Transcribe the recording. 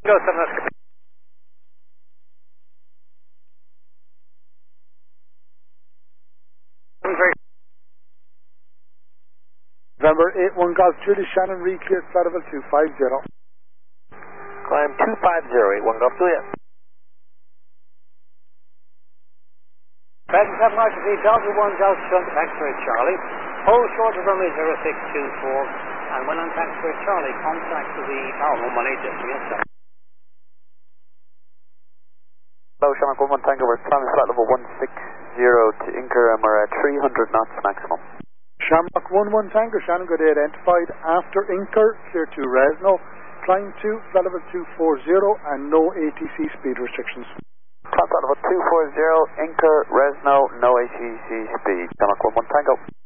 Go 7 Oscar. November 81 Golf Julie Shannon reclear flight level 250. Climb 250, 81 Golf Juliet. Present 7 Roger, Delta 1 Delta Shunt, taxiway Charlie. Hold short of runway 0624, and when on taxiway Charlie, contact to the tower 118 just to get started. Hello, Shamrock 11 Tango, we're climbing flight level 160 to Inker and we're at 300 knots maximum. Shamrock 11 Tango, Shannon good day identified after Inker, clear to Resno, climb to flight level 240 and no ATC speed restrictions. Climb flight level 240, Inker, Resno, no ATC speed. Shamrock 11 Tango.